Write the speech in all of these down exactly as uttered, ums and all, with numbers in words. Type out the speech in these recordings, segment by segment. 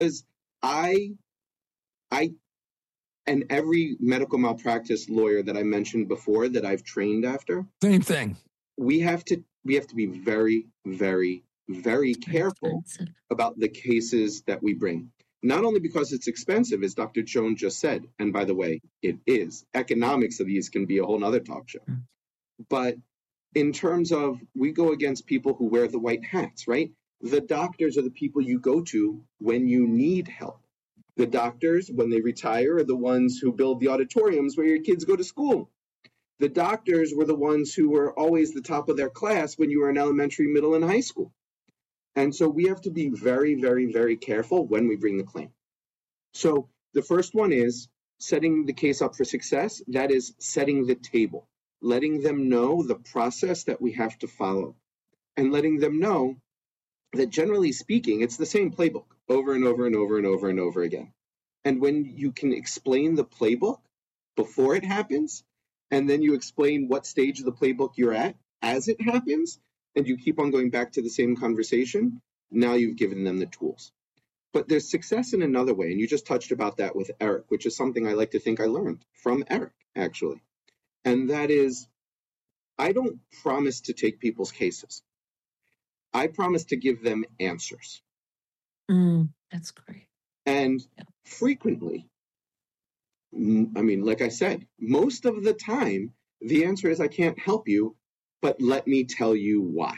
Because I, I, and every medical malpractice lawyer that I mentioned before that I've trained after, same thing. We have to we have to be very, very, very careful about the cases that we bring. Not only because it's expensive, as Doctor Joan just said, and by the way, it is. Economics of these can be a whole nother talk show. Mm. But in terms of, we go against people who wear the white hats, right? The doctors are the people you go to when you need help. The doctors, when they retire, are the ones who build the auditoriums where your kids go to school. The doctors were the ones who were always the top of their class when you were in elementary, middle, and high school. And so we have to be very, very, very careful when we bring the claim. So the first one is setting the case up for success. That is setting the table, letting them know the process that we have to follow, and letting them know that generally speaking, it's the same playbook over and over and over and over and over again. And when you can explain the playbook before it happens, and then you explain what stage of the playbook you're at as it happens, and you keep on going back to the same conversation, now you've given them the tools. But there's success in another way, and you just touched about that with Eric, which is something I like to think I learned from Eric, actually. And that is, I don't promise to take people's cases. I promise to give them answers. Mm, that's great. And yeah. frequently, I mean, like I said, most of the time, the answer is I can't help you, but let me tell you why.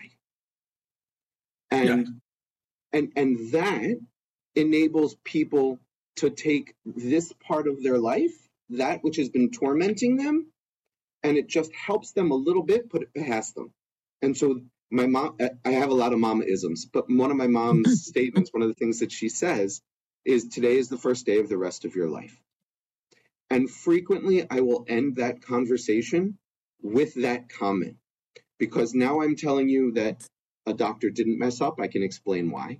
And yeah. and and that enables people to take this part of their life, that which has been tormenting them, and it just helps them a little bit, put it past them. And so my mom, I have a lot of mama-isms, but one of my mom's statements, one of the things that she says is, today is the first day of the rest of your life. And frequently I will end that conversation with that comment, because now I'm telling you that a doctor didn't mess up. I can explain why.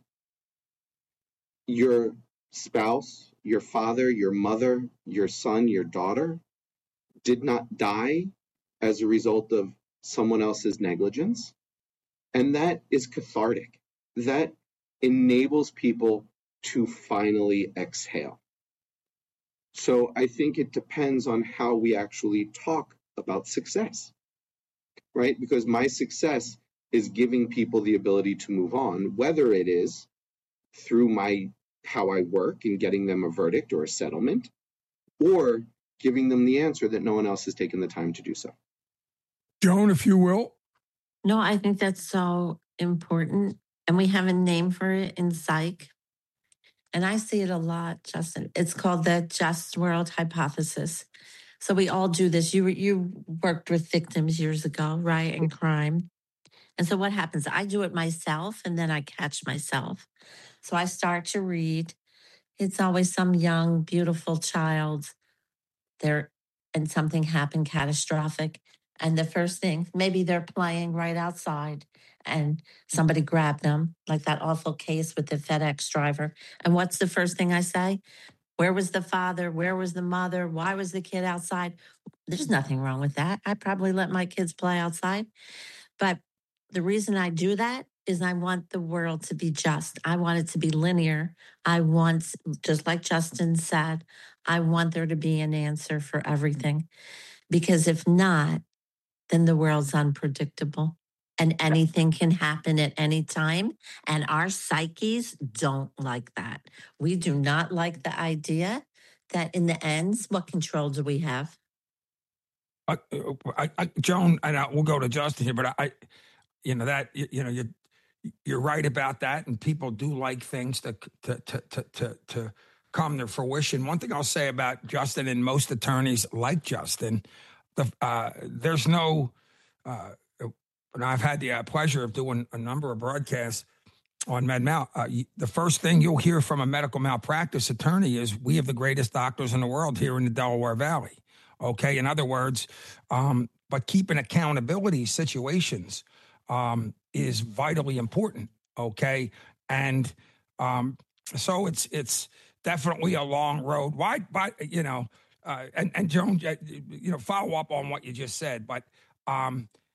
Your spouse, your father, your mother, your son, your daughter did not die as a result of someone else's negligence. And that is cathartic. That enables people to finally exhale. So I think it depends on how we actually talk about success, right? Because my success is giving people the ability to move on, whether it is through my how I work and getting them a verdict or a settlement, or giving them the answer that no one else has taken the time to do so. Joan, if you will. No, I think that's so important. And we have a name for it in psych. And I see it a lot, Justin. It's called the just world hypothesis. So we all do this. You you worked with victims years ago, right, in crime. And so what happens? I do it myself, and then I catch myself. So I start to read. It's always some young, beautiful child there, and something happened catastrophic. And the first thing, maybe they're playing right outside and somebody grabbed them, like that awful case with the FedEx driver. And what's the first thing I say? Where was the father? Where was the mother? Why was the kid outside? There's nothing wrong with that. I probably let my kids play outside. But the reason I do that is I want the world to be just. I want it to be linear. I want, just like Justin said, I want there to be an answer for everything. Because if not, then the world's unpredictable and anything can happen at any time. And our psyches don't like that. We do not like the idea that in the ends, what control do we have? Uh, I, I, Joan, and I, we'll go to Justin here, but I, I you know, that, you, you know, you, you're right about that. And people do like things to, to, to, to, to, to come to fruition. One thing I'll say about Justin, and most attorneys like Justin, the, uh, there's no, uh, and I've had the uh, pleasure of doing a number of broadcasts on MedMal. Uh, the first thing you'll hear from a medical malpractice attorney is, we have the greatest doctors in the world here in the Delaware Valley. Okay. In other words, um, but keeping accountability situations um, is vitally important. Okay. And um, so it's, it's definitely a long road. Why, but, you know, uh, and, and Joan, you know, follow up on what you just said, but um,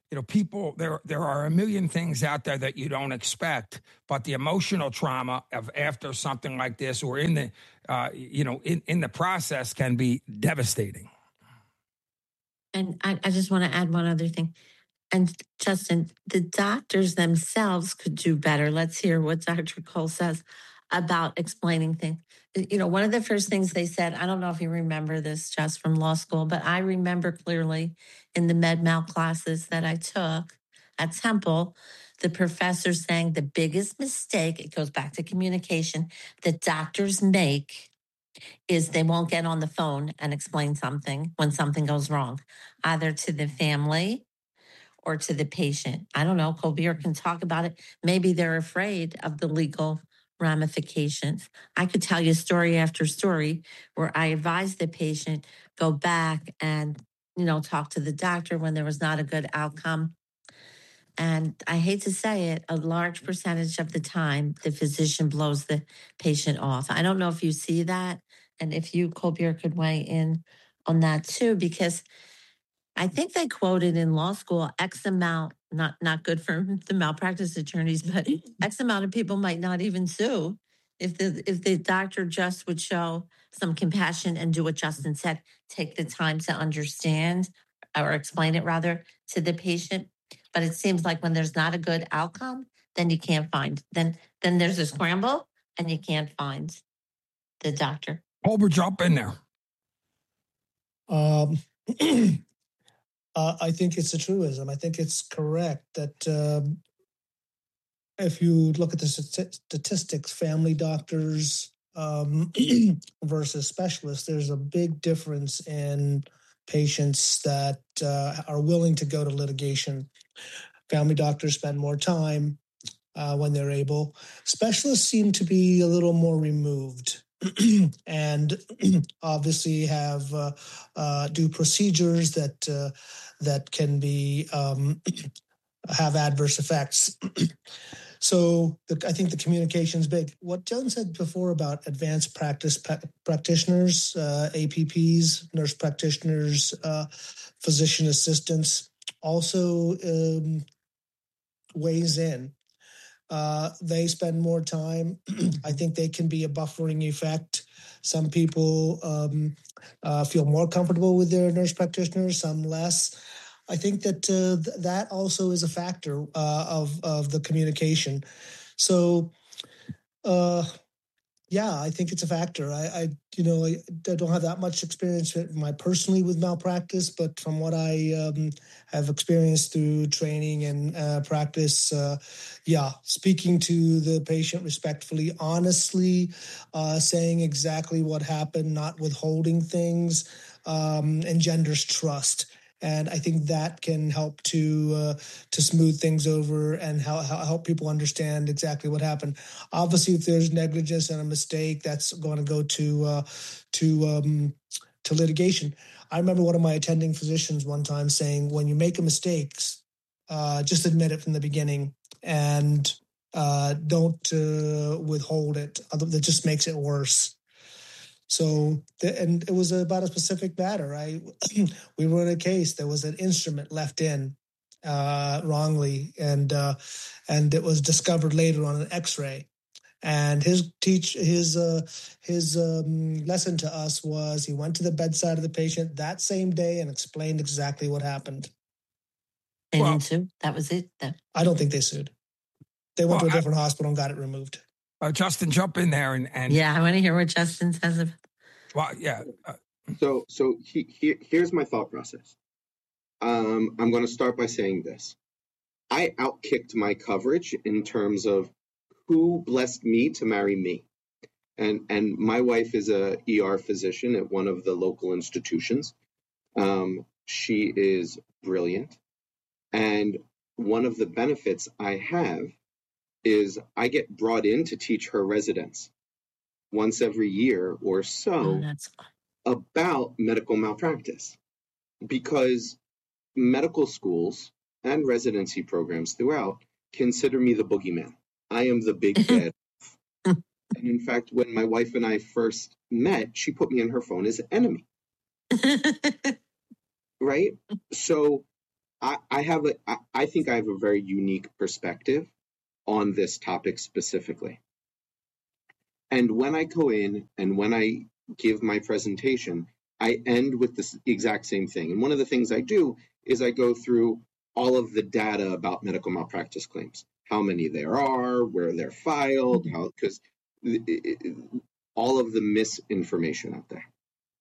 you know, people, there there are a million things out there that you don't expect, but the emotional trauma of after something like this or in the, uh, you know, in, in the process can be devastating. And I, I just want to add one other thing. And Justin, the doctors themselves could do better. Let's hear what Doctor Cole says about explaining things. You know, one of the first things they said, I don't know if you remember this just from law school, but I remember clearly in the med mal classes that I took at Temple, the professor saying the biggest mistake, it goes back to communication, that doctors make is they won't get on the phone and explain something when something goes wrong, either to the family or to the patient. I don't know. Colbert can talk about it. Maybe they're afraid of the legal ramifications. I could tell you story after story where I advised the patient, go back and, you know, talk to the doctor when there was not a good outcome. And I hate to say it, a large percentage of the time, the physician blows the patient off. I don't know if you see that. And if you, Colbert, could weigh in on that too, because I think they quoted in law school X amount, not not good for the malpractice attorneys, but X amount of people might not even sue if the if the doctor just would show some compassion and do what Justin said, take the time to understand or explain it rather to the patient. But it seems like when there's not a good outcome, then you can't find then then there's a scramble and you can't find the doctor. Over, jump in there. Um. Uh, I think it's a truism. I think it's correct that um, if you look at the statistics, family doctors um, versus specialists, there's a big difference in patients that uh, are willing to go to litigation. Family doctors spend more time uh, when they're able. Specialists seem to be a little more removed. And obviously have uh, uh, do procedures that uh, that can be um, have adverse effects. So the, I think the communication is big. What Joan said before about advanced practice pa- practitioners, uh, A P Ps, nurse practitioners, uh, physician assistants, also um, weighs in. Uh, they spend more time. I think they can be a buffering effect. Some people um, uh, feel more comfortable with their nurse practitioners, some less. I think that uh, th- that also is a factor uh, of of the communication. So, uh, yeah, I think it's a factor. I, I you know, I, I don't have that much experience with my personally with malpractice, but from what I um, have experienced through training and uh, practice, uh, yeah, speaking to the patient respectfully, honestly, uh, saying exactly what happened, not withholding things, um, engenders trust. And I think that can help to uh, to smooth things over and help, help people understand exactly what happened. Obviously, if there's negligence and a mistake, that's going to go to uh, to um, to litigation. I remember one of my attending physicians one time saying, "When you make a mistake, uh, just admit it from the beginning and uh, don't uh, withhold it. That just makes it worse." So, and it was about a specific matter. I, we were in a case. There was an instrument left in uh, wrongly, and uh, and it was discovered later on an X-ray. And his teach his uh, his um, lesson to us was he went to the bedside of the patient that same day and explained exactly what happened. They Well- didn't sue. That was it. That- I don't think they sued. They went Well, to a I- different hospital and got it removed. Uh, Justin, jump in there and, and yeah, I want to hear what Justin says. About- well, yeah. Uh, So, so he, he, here's my thought process. Um, I'm going to start by saying this. I outkicked my coverage in terms of who blessed me to marry me. And, and my wife is a E R physician at one of the local institutions. Um, she is brilliant. And one of the benefits I have is I get brought in to teach her residents once every year or so oh, that's about medical malpractice, because medical schools and residency programs throughout consider me the boogeyman. I am the big bad. And in fact, when my wife and I first met, she put me in her phone as an enemy. Right? So I, I have a, I, I think I have a very unique perspective on this topic specifically. And when I go in and when I give my presentation, I end with this exact same thing. And one of the things I do is I go through all of the data about medical malpractice claims, how many there are, where they're filed, how, because all of the misinformation out there.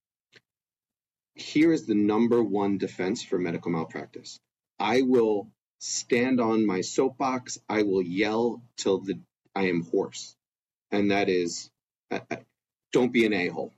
Here is the number one defense for medical malpractice. I will stand on my soapbox. I will yell till the I am hoarse. And that is, uh, don't be an a-hole.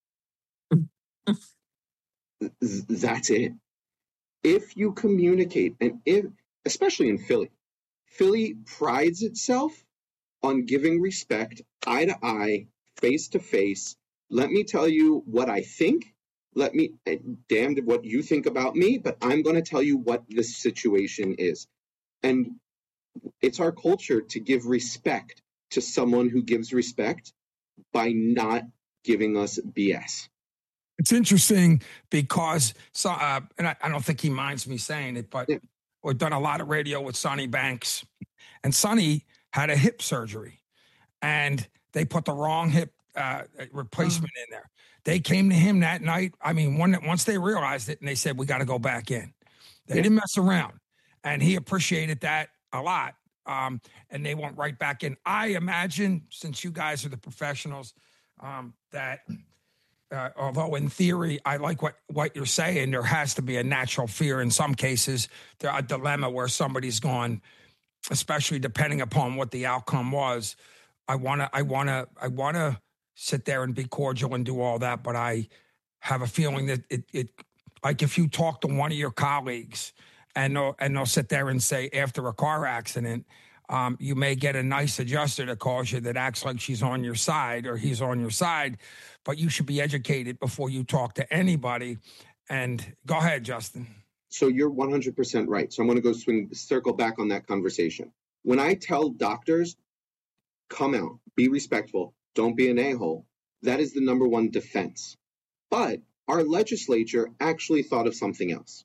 That's it. If you communicate, and if, especially in Philly, Philly prides itself on giving respect, eye to eye, face to face. Let me tell you what I think. Let me, damned what you think about me, but I'm going to tell you what this situation is. And it's our culture to give respect to someone who gives respect by not giving us B S. It's interesting because, so, uh, and I, I don't think he minds me saying it, but yeah. We've done a lot of radio with Sonny Banks, and Sonny had a hip surgery, and they put the wrong hip uh, replacement oh. in there. They came to him that night. I mean, one, once they realized it, and they said, we got to go back in. They yeah. didn't mess around, and he appreciated that a lot, um, and they went right back in. I imagine, since you guys are the professionals, um, that... Uh, although in theory, I like what, what you're saying, there has to be a natural fear in some cases. There a dilemma where somebody's gone, especially depending upon what the outcome was. I want to, I want to, I want to sit there and be cordial and do all that. But I have a feeling that it, it like if you talk to one of your colleagues and they'll, and they'll sit there and say after a car accident, Um, you may get a nice adjuster that calls you that acts like she's on your side or he's on your side, but you should be educated before you talk to anybody. And go ahead, Justin. So you're one hundred percent right. So I'm going to go swing, circle back on that conversation. When I tell doctors, come out, be respectful, don't be an a-hole, that is the number one defense. But our legislature actually thought of something else.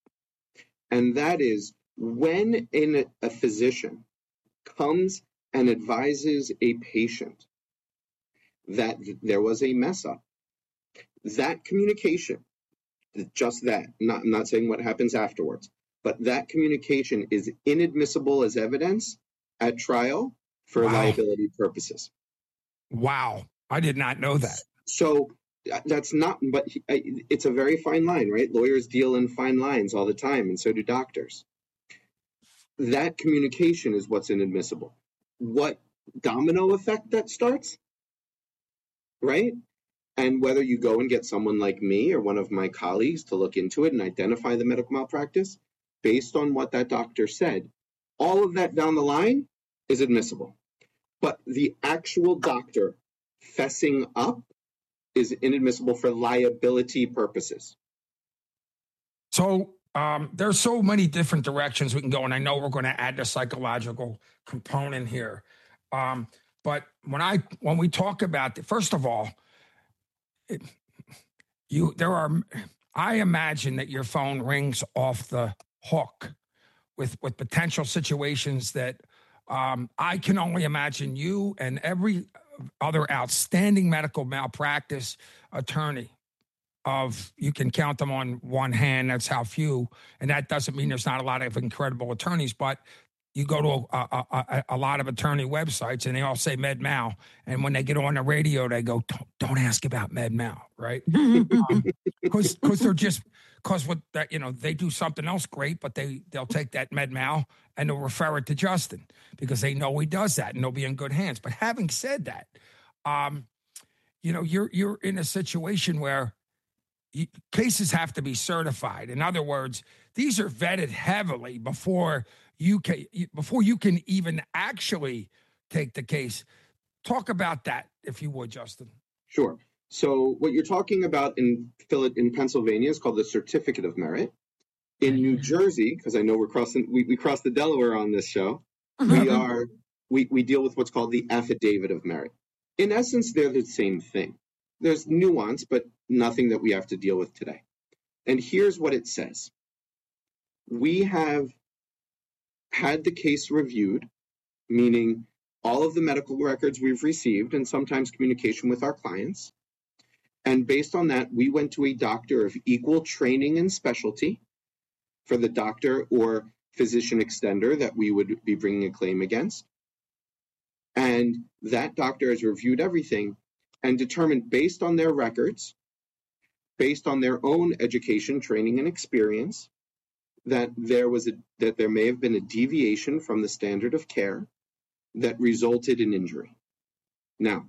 And that is when in a physician comes and advises a patient that there was a mess up, that communication, just that, not, I'm not saying what happens afterwards, but that communication is inadmissible as evidence at trial for wow. liability purposes. Wow. I did not know that. So that's not, but it's a very fine line, right? Lawyers deal in fine lines all the time, and so do doctors. That communication is what's inadmissible. What domino effect that starts, right? And whether you go and get someone like me or one of my colleagues to look into it and identify the medical malpractice based on what that doctor said, all of that down the line is admissible. But the actual doctor fessing up is inadmissible for liability purposes. So, Um, there's so many different directions we can go, and I know we're going to add the psychological component here. Um, but when I when we talk about the, first of all, it, you there are I imagine that your phone rings off the hook with with potential situations that um, I can only imagine you and every other outstanding medical malpractice attorney. Of you can count them on one hand. That's how few, and that doesn't mean there's not a lot of incredible attorneys. But you go to a, a, a, a lot of attorney websites, and they all say med mal. And when they get on the radio, they go, "Don't, don't ask about med mal," right? Because um, because they're just because what that you know they do something else great, but they they'll take that med mal and they'll refer it to Justin because they know he does that, and they'll be in good hands. But having said that, um, you know you're you're in a situation where cases have to be certified. In other words, these are vetted heavily before you can before you can even actually take the case. Talk about that, if you would, Justin. Sure. So what you're talking about in in Pennsylvania is called the Certificate of Merit. In New Jersey, because I know we're crossing we, we crossed the Delaware on this show, we are we, we deal with what's called the Affidavit of Merit. In essence, they're the same thing. There's nuance, but nothing that we have to deal with today. And here's what it says. we have had the case reviewed, meaning all of the medical records we've received and sometimes communication with our clients. And based on that, we went to a doctor of equal training and specialty for the doctor or physician extender that we would be bringing a claim against. And that doctor has reviewed everything and determined based on their records, based on their own education, training, and experience, that there was a, that there may have been a deviation from the standard of care that resulted in injury. Now,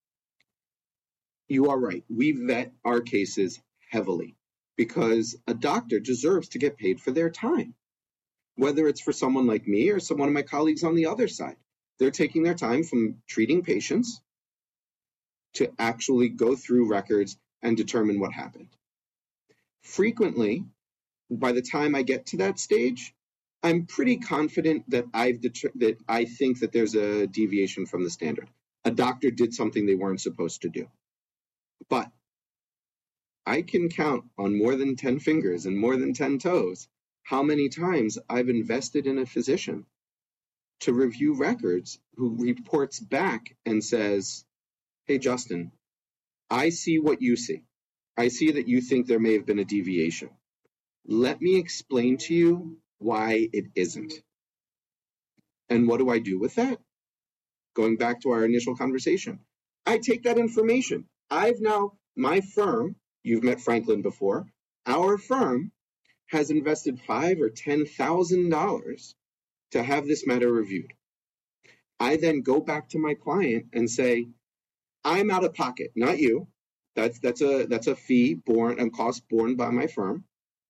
you are right. We vet our cases heavily because a doctor deserves to get paid for their time. Whether it's for someone like me or some one of my colleagues on the other side, they're taking their time from treating patients to actually go through records and determine what happened. Frequently, by the time I get to that stage, I'm pretty confident that I've det- that I think that there's a deviation from the standard. A doctor did something they weren't supposed to do. But I can count on more than ten fingers and more than ten toes how many times I've invested in a physician to review records who reports back and says, hey, Justin, I see what you see. I see that you think there may have been a deviation. Let me explain to you why it isn't. And what do I do with that? Going back to our initial conversation, I take that information. I've now, my firm, you've met Franklin before, our firm has invested five or ten thousand dollars to have this matter reviewed. I then go back to my client and say, I'm out of pocket, not you. That's that's a that's a fee borne and cost borne by my firm.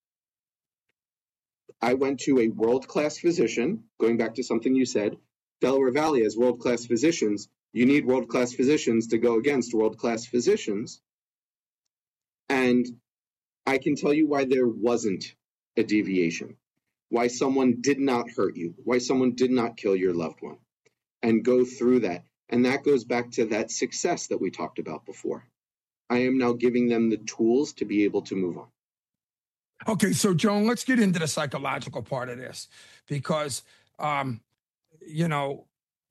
I went to a world-class physician, going back to something you said. Delaware Valley has world-class physicians. You need world-class physicians to go against world-class physicians. And I can tell you why there wasn't a deviation, why someone did not hurt you, why someone did not kill your loved one, and go through that. And that goes back to that success that we talked about before. I am now giving them the tools to be able to move on. Okay, so Joan, let's get into the psychological part of this because, um, you know,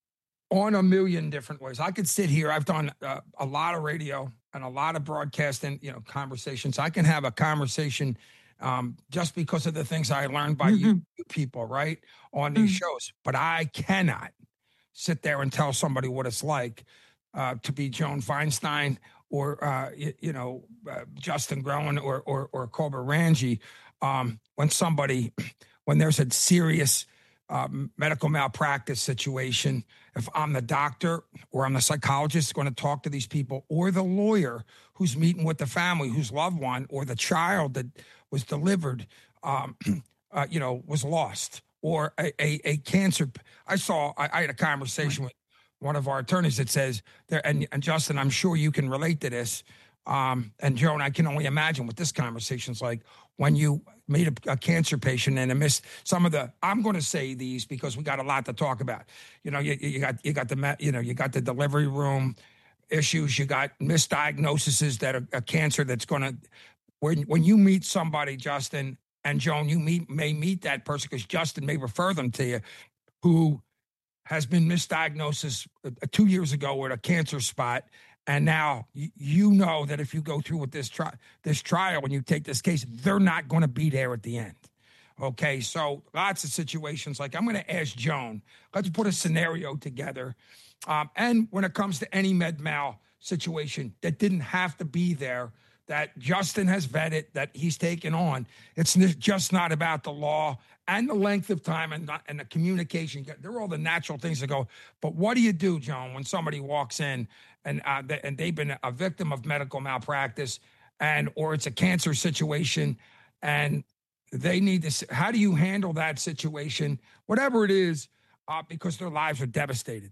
on a million different ways. I could sit here. I've done uh, a lot of radio and a lot of broadcasting, you know, conversations. I can have a conversation um, just because of the things I learned by mm-hmm. you people, right, on these mm-hmm. shows. But I cannot sit there and tell somebody what it's like uh, to be Joan Feinstein or, uh, you, you know, uh, Justin Groen or, or, or Cobra Ranji um, when somebody, when there's a serious um, medical malpractice situation, if I'm the doctor or I'm the psychologist going to talk to these people or the lawyer who's meeting with the family whose loved one or the child that was delivered, um, uh, you know, was lost or a, a, a cancer. I saw, I, I had a conversation with one of our attorneys that says there, and, and Justin, I'm sure you can relate to this. Um, and Joan, I can only imagine what this conversation's like when you meet a, a cancer patient and miss some of the, I'm going to say these because we got a lot to talk about. You know, you, you got, you got the, you know, you got the delivery room issues, you got misdiagnoses that are a cancer that's going to, when, when you meet somebody, Justin and Joan, you meet, may meet that person because Justin may refer them to you who has been misdiagnosed uh, two years ago with a cancer spot. And now you, you know that if you go through with this, tri- this trial, when you take this case, they're not going to be there at the end. Okay, so lots of situations like I'm going to ask Joan, let's put a scenario together. Um, and when it comes to any med mal situation that didn't have to be there, that Justin has vetted, that he's taken on, it's just not about the law and the length of time and, and the communication. They're all the natural things that go. But what do you do, Joan, when somebody walks in and uh, they, and they've been a victim of medical malpractice and or it's a cancer situation and they need this? How do you handle that situation, whatever it is, uh, because their lives are devastated?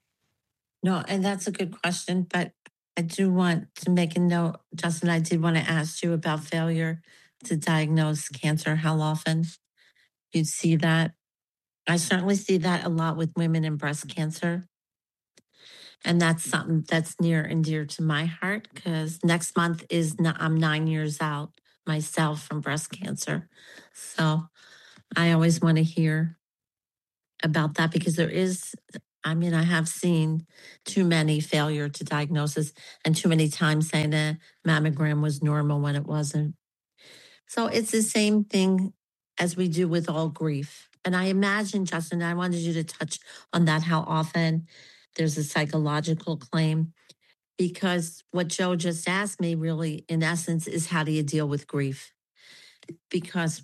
No, and that's a good question, but I do want to make a note, Justin, I did want to ask you about failure to diagnose cancer. How often you see that? I certainly see that a lot with women in breast cancer. And that's something that's near and dear to my heart because next month is, not, I'm nine years out myself from breast cancer. So I always want to hear about that because there is, I mean, I have seen too many failure to diagnosis and too many times saying a mammogram was normal when it wasn't. So it's the same thing as we do with all grief. And I imagine, Justin, I wanted you to touch on that, how often there's a psychological claim, because what Joe just asked me really, in essence, is how do you deal with grief? Because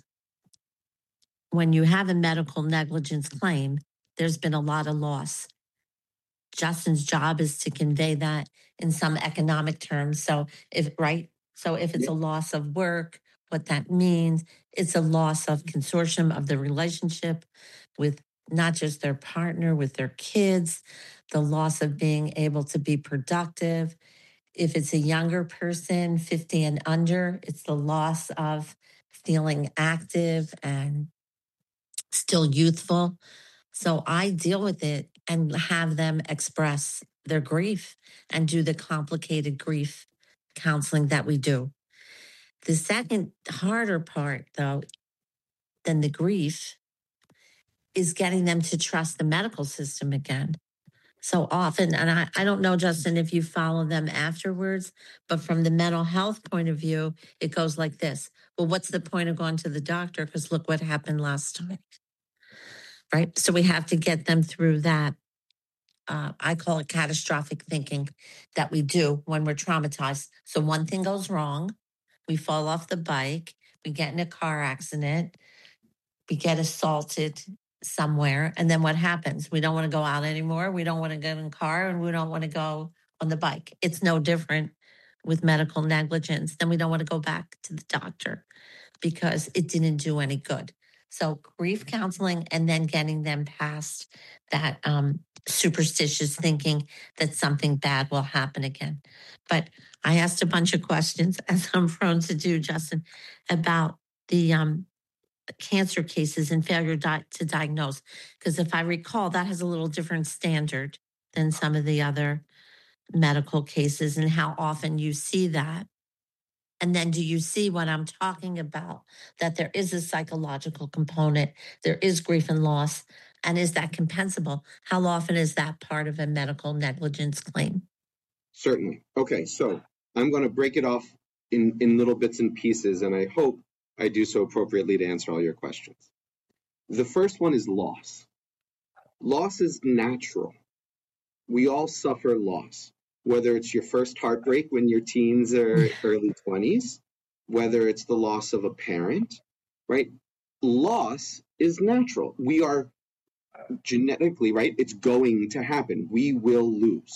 when you have a medical negligence claim, there's been a lot of loss. Justin's job is to convey that in some economic terms. So if, right? So if it's a loss of work, what that means, it's a loss of consortium of the relationship with not just their partner, with their kids, the loss of being able to be productive. If it's a younger person, fifty and under, it's the loss of feeling active and still youthful. So I deal with it and have them express their grief and do the complicated grief counseling that we do. The second harder part, though, than the grief is getting them to trust the medical system again. So often, and I, I don't know, Justin, if you follow them afterwards, but from the mental health point of view, it goes like this. Well, what's the point of going to the doctor? Because look what happened last time. Right? So we have to get them through that. Uh, I call it catastrophic thinking that we do when we're traumatized. So one thing goes wrong, we fall off the bike, we get in a car accident, we get assaulted somewhere, and then what happens? We don't want to go out anymore. We don't want to get in a car, and we don't want to go on the bike. It's no different with medical negligence. Then we don't want to go back to the doctor because it didn't do any good. So grief counseling and then getting them past that um, superstitious thinking that something bad will happen again. But I asked a bunch of questions, as I'm prone to do, Justin, about the um, cancer cases and failure di- to diagnose. Because if I recall, that has a little different standard than some of the other medical cases, and how often you see that. And then do you see what I'm talking about? That there is a psychological component, there is grief and loss, and is that compensable? How often is that part of a medical negligence claim? Certainly. Okay, so I'm going to break it off in, in little bits and pieces, and I hope I do so appropriately to answer all your questions. The first one is loss. Loss is natural. We all suffer loss. Whether it's your first heartbreak when your teens or early twenties, whether it's the loss of a parent, right? Loss is natural. We are genetically, right? It's going to happen. We will lose.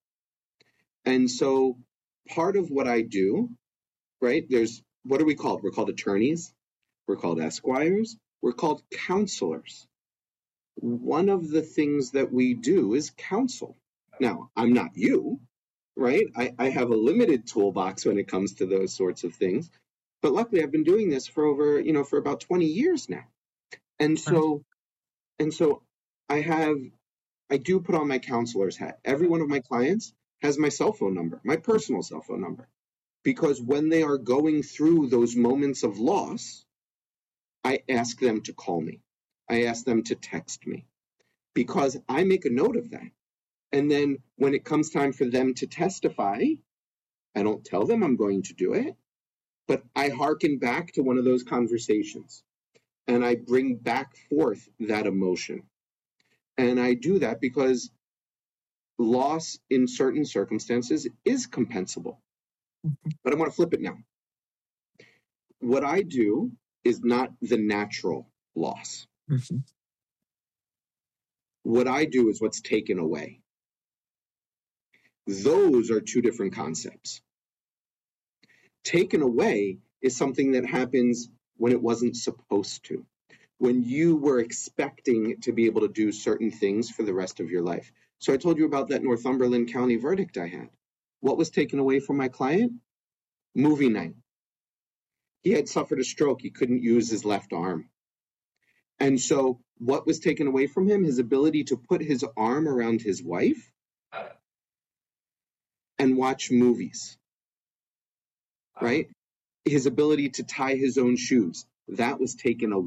And so part of what I do, right? There's, what are we called? We're called attorneys. We're called esquires. We're called counselors. One of the things that we do is counsel. Now, I'm not you. Right? I, I have a limited toolbox when it comes to those sorts of things. But luckily I've been doing this for over, you know, for about twenty years now. And so, and so I have, I do put on my counselor's hat. Every one of my clients has my cell phone number, my personal cell phone number, because when they are going through those moments of loss, I ask them to call me. I ask them to text me because I make a note of that. And then when it comes time for them to testify, I don't tell them I'm going to do it, but I hearken back to one of those conversations and I bring back forth that emotion. And I do that because loss in certain circumstances is compensable. But I want to flip it now. What I do is not the natural loss. Mm-hmm. What I do is what's taken away. Those are two different concepts. Taken away is something that happens when it wasn't supposed to, when you were expecting to be able to do certain things for the rest of your life. So I told you about that Northumberland County verdict I had. What was taken away from my client? Movie night. He had suffered a stroke. He couldn't use his left arm. And so what was taken away from him? His ability to put his arm around his wife and watch movies, right? His ability to tie his own shoes, that was taken away.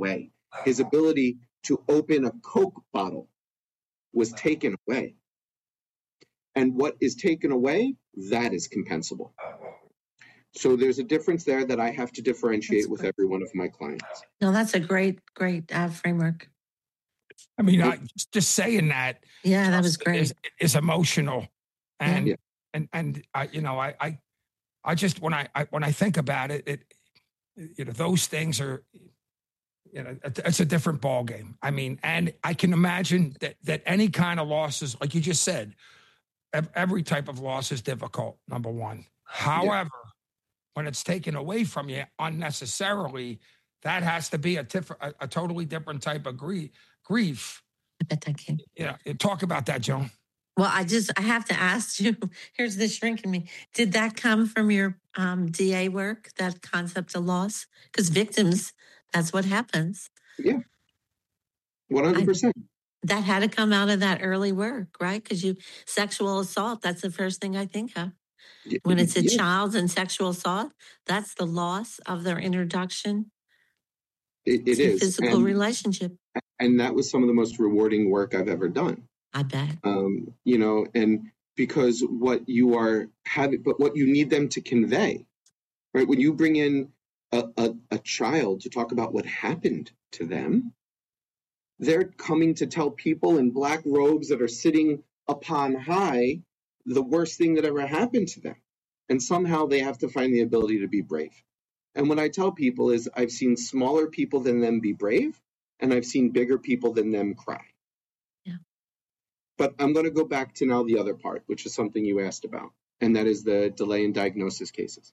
his ability to open a Coke bottle was taken away. And what is taken away, that is compensable. So there's a difference there that I have to differentiate That's with great. every one of my clients. No, that's a great, great uh, framework. I mean, I, just, just saying that. Yeah, that was great. Is, is emotional, and Yeah. and and I, you know, I, I, I just when I, I when I think about it, it, you know, those things are, you know, it's a different ball game. I mean, and I can imagine that that any kind of losses, like you just said, every type of loss is difficult. Number one, however, yeah. when it's taken away from you unnecessarily, that has to be a, tif- a, a totally different type of grief. Grief. I bet that can. Yeah, talk about that, Joan. Well, I just I have to ask you. Here's the shrink in me. Did that come from your um, D A work? That concept of loss? Because victims, that's what happens. Yeah, one hundred percent. That had to come out of that early work, right? Because you sexual assault. That's the first thing I think of. When it's a yeah. child and sexual assault, that's the loss of their introduction it, it to is. physical and, relationship. And that was some of the most rewarding work I've ever done. I bet. Um, you know, and because what you are having, but what you need them to convey, right? When you bring in a, a, a child to talk about what happened to them, they're coming to tell people in black robes that are sitting upon high the worst thing that ever happened to them. And somehow they have to find the ability to be brave. And what I tell people is I've seen smaller people than them be brave, and I've seen bigger people than them cry. Yeah. But I'm going to go back to now the other part, which is something you asked about, and that is the delay in diagnosis cases.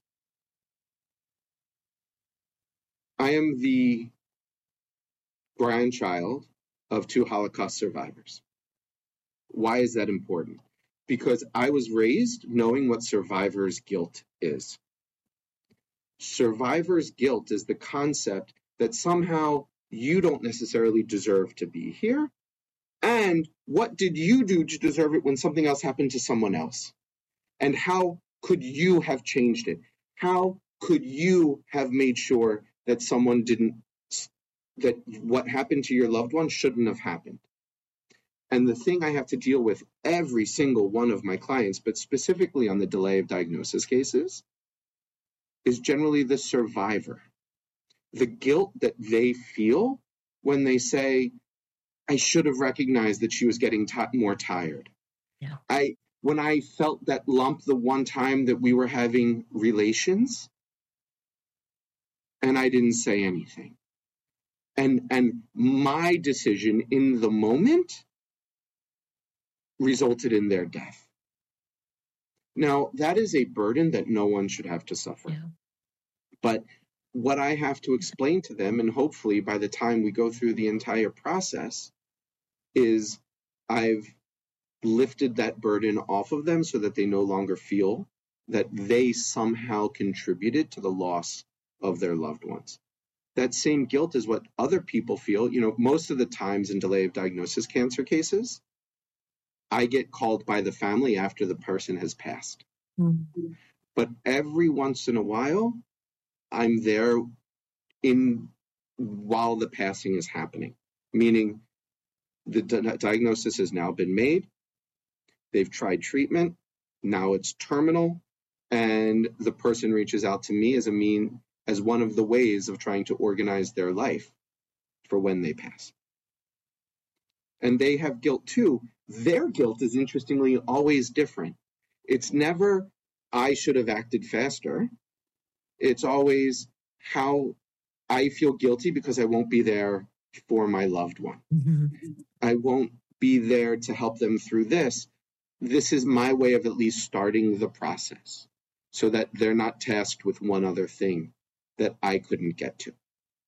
I am the grandchild of two Holocaust survivors. Why is that important? Because I was raised knowing what survivor's guilt is. Survivor's guilt is the concept that somehow you don't necessarily deserve to be here. And what did you do to deserve it when something else happened to someone else? And how could you have changed it? How could you have made sure that someone didn't, that what happened to your loved one shouldn't have happened? And the thing I have to deal with every single one of my clients, but specifically on the delay of diagnosis cases, is generally the survivor. The guilt that they feel when they say, I should have recognized that she was getting t- more tired. Yeah. I when I felt that lump the one time that we were having relations, and I didn't say anything. And and my decision in the moment resulted in their death. Now, that is a burden that no one should have to suffer. Yeah. But what I have to explain to them, and hopefully by the time we go through the entire process, is I've lifted that burden off of them so that they no longer feel that they somehow contributed to the loss of their loved ones. That same guilt is what other people feel. You know, most of the times in delay of diagnosis cancer cases, I get called by the family after the person has passed. Mm-hmm. But every once in a while, I'm there in while the passing is happening, meaning the di- diagnosis has now been made. They've tried treatment. Now it's terminal. And the person reaches out to me as a mean, as one of the ways of trying to organize their life for when they pass. And they have guilt too. Their guilt is interestingly always different. It's never, I should have acted faster. It's always how I feel guilty because I won't be there for my loved one. Mm-hmm. I won't be there to help them through this. This is my way of at least starting the process so that they're not tasked with one other thing that I couldn't get to.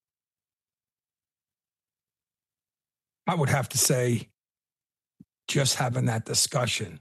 I would have to say, just having that discussion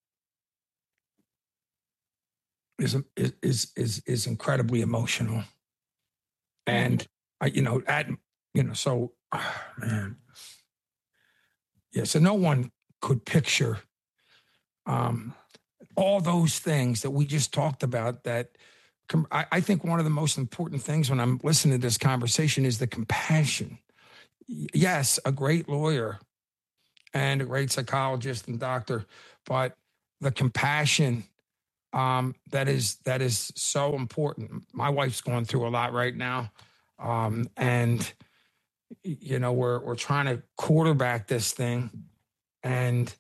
is is is is incredibly emotional, and I, you know, at you know, so oh, man, yeah. So no one could picture um, all those things that we just talked about. That I, I think one of the most important things when I'm listening to this conversation is the compassion. yes, a great lawyer and a great psychologist and doctor, but the compassion um, that is that is so important. My wife's going through a lot right now, um, and you know we're we're trying to quarterback this thing, and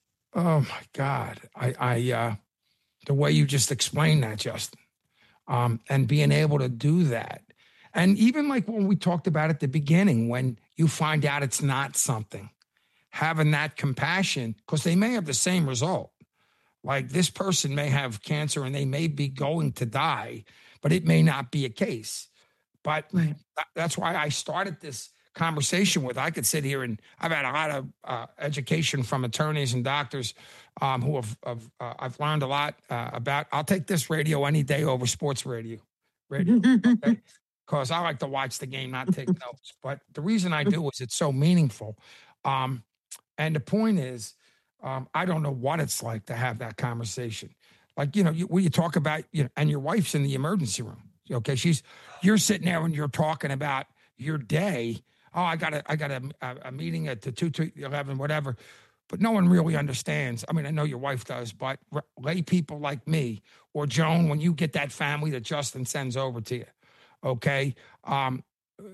oh my God, I, I uh, the way you just explained that, Justin, um, and being able to do that, and even like when we talked about at the beginning, when you find out it's not something, having that compassion, because they may have the same result. Like this person may have cancer and they may be going to die, but it may not be a case. But Right. that's why I started this conversation with, I could sit here and I've had a lot of uh, education from attorneys and doctors um, who have, have uh, I've learned a lot uh, about. I'll take this radio any day over sports radio, radio, okay? Because I like to watch the game, not take notes. But the reason I do is it's so meaningful. Um, and the point is, Um, I don't know what it's like to have that conversation. Like, you know, you, when you talk about, you know, and your wife's in the emergency room. Okay. She's, you're sitting there and you're talking about your day. Oh, I got a, I got a, a meeting at the two to eleven, whatever. But no one really understands. I mean, I know your wife does, but lay people like me or Joan, when you get that family that Justin sends over to you, okay, um,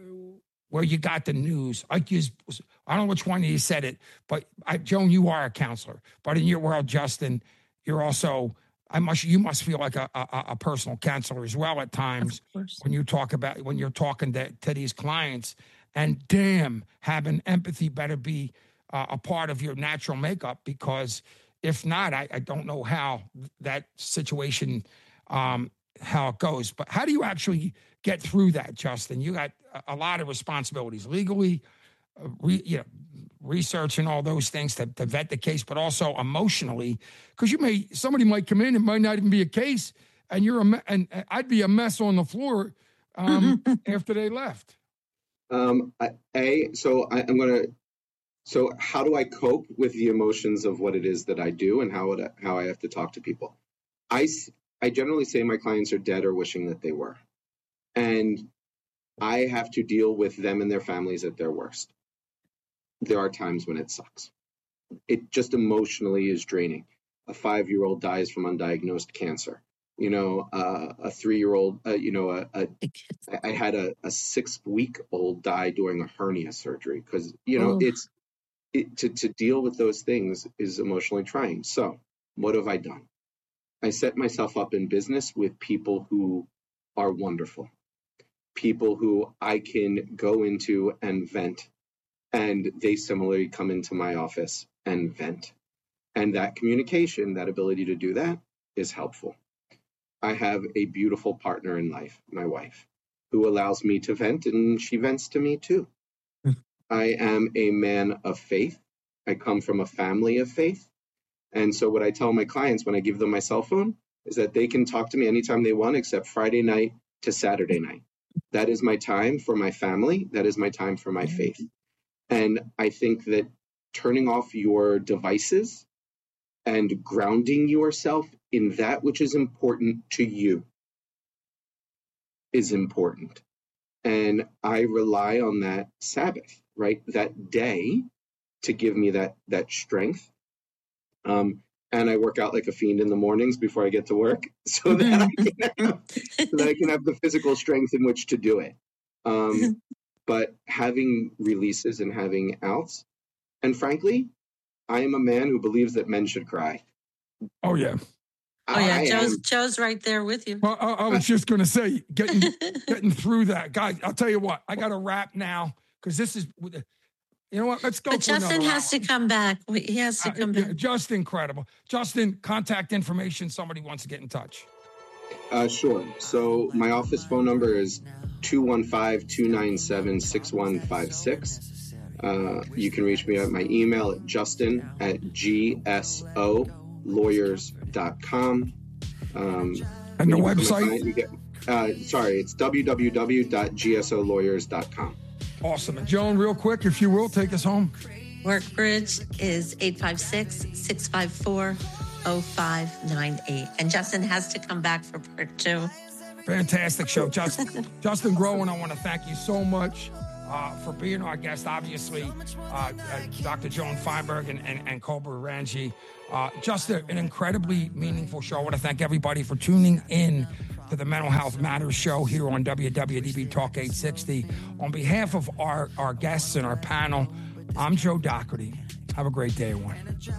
where you got the news. I use, I don't know which one of you said it, but I, Joan, you are a counselor. But in your world, Justin, you're also, I must, you must feel like a, a, a personal counselor as well at times when you talk about, when you're talking to, to these clients. And damn, having empathy better be uh, a part of your natural makeup, because if not, I, I don't know how that situation, um, how it goes. But how do you actually get through that, Justin? You got a lot of responsibilities legally, uh, re, you know, research and all those things to, to vet the case, but also emotionally, because you may, somebody might come in, it might not even be a case, and you're a me- and I'd be a mess on the floor um, after they left. Um, I, a so I, I'm gonna. So how do I cope with the emotions of what it is that I do, and how would I, how I have to talk to people? I I generally say my clients are dead or wishing that they were, and I have to deal with them and their families at their worst. There are times when it sucks. It just emotionally is draining. A five-year-old dies from undiagnosed cancer. You know, uh, a three-year-old, uh, you know, a, a, I had a, a six-week-old die doing a hernia surgery because, you know, oh. it's, it, to, to deal with those things is emotionally trying. So what have I done? I set myself up in business with people who are wonderful, people who I can go into and vent, and they similarly come into my office and vent. And that communication, that ability to do that is helpful. I have a beautiful partner in life, my wife, who allows me to vent, and she vents to me too. I am a man of faith. I come from a family of faith. And so what I tell my clients when I give them my cell phone is that they can talk to me anytime they want, except Friday night to Saturday night. That is my time for my family. That is my time for my faith. And I think that turning off your devices and grounding yourself in that which is important to you is important. And I rely on that Sabbath, right? That day to give me that that strength. Um, and I work out like a fiend in the mornings before I get to work so that I can have, so that I can have the physical strength in which to do it. Um, but having releases and having outs, and frankly, I am a man who believes that men should cry. Oh, yeah. Oh, yeah. Joe's, Joe's right there with you. Well, I, I was just going to say, getting getting through that. Guys, I'll tell you what, I got to wrap now because this is, you know what, let's go. But Justin has hour. to come back. He has to come uh, back. Just incredible. Justin, contact information. Somebody wants to get in touch. Uh, sure. So my office phone number is two one five, two nine seven, six one five six. Uh, you can reach me at my email at justin at g s o lawyers dot com. Um, and the website? Client, you get, uh, sorry, it's w w w dot g s o lawyers dot com. Awesome. And Joan, real quick, if you will, take us home. Workbridge is eight five six, six five four, oh five nine eight. And Justin has to come back for part two. Fantastic show. Justin, Justin Groen, I want to thank you so much. uh, for being our guest. Obviously, uh, uh, Doctor Joan Feinberg and, and, and Cobra Ranji. Uh, just a, an incredibly meaningful show. I want to thank everybody for tuning in to the Mental Health Matters show here on W W D B Talk eight sixty. On behalf of our, our guests and our panel, I'm Joe Doherty. Have a great day, everyone.